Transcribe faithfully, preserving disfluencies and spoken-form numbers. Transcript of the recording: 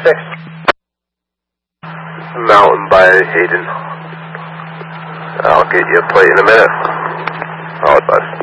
six. Mountain by Hayden. I'll get you a plate in a minute. All right, bud.